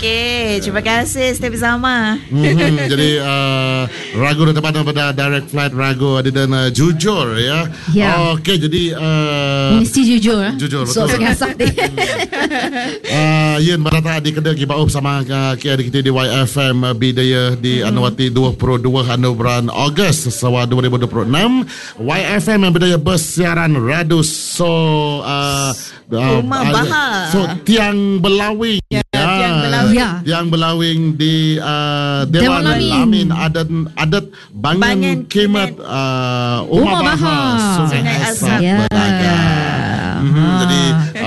Okey, terima kasih stay bersama. Jadi ragu dan tepat pada direct flight ragu ada dan jujur ya. Okey, jadi mesti jujur. Jujur So betul. Yen merata di kedai gibau bersama kita di YFM Bidaya di Anuwati 22 bulan Ogos sewa 2026. YFM yang Bidaya bersiaran radu so Rumah Bahar. So tiang belawing Tiang belawing di Dewan Lamin adat bangun kimat Rumah Bahar Sungai Asap Belaga. Jadi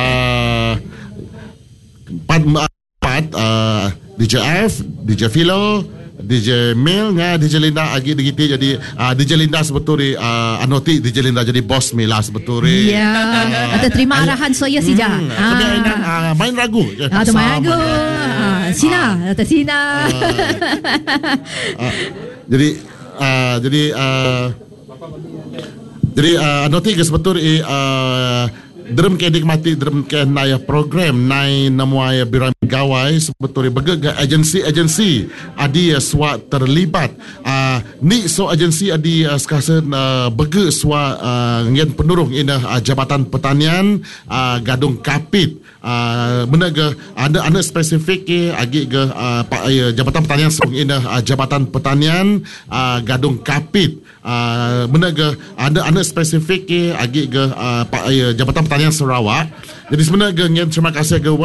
empat DJ F, DJ Philo, DJ Mil dengan DJ Linda agi digiti. Jadi DJ Linda sebetulnya anoti DJ Linda jadi bos Mila sebetulnya. Atau terima arahan saya saja. Tapi main ragu. Atau main ragu. Sina atau Sina. Jadi anoti ke sebetulnya Derem ke nikmati derem ke naya program nai namuaya biram gawai sebetulnya bergerak agensi adi swat terlibat ni so agensi adi sekasen bergerak swat ngen penurung ina Jabatan Pertanian Gadung Kapit menaga ada spesifik ke agi ke Jabatan Pertanian serung ina Jabatan Pertanian Gadung Kapit menaga ada spesifik ke agi ke Jabatan Pertanian Sarawak. Jadi sebenarnya terima kasih ke